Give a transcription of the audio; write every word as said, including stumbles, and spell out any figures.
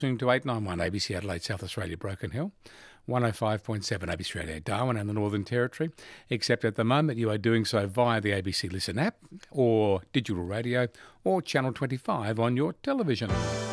Listening to eight ninety-one A B C Adelaide, South Australia, Broken Hill, one oh five point seven A B C Radio Darwin and the Northern Territory, except at the moment you are doing so via the A B C Listen app or digital radio or Channel twenty-five on your television.